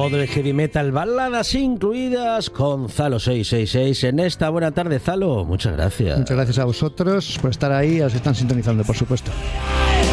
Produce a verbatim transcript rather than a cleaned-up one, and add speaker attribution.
Speaker 1: todo el heavy metal, baladas incluidas con Zalo seiscientos sesenta y seis en esta buena tarde. Zalo, muchas gracias.
Speaker 2: Muchas gracias a vosotros por estar ahí, a los que están sintonizando, por supuesto.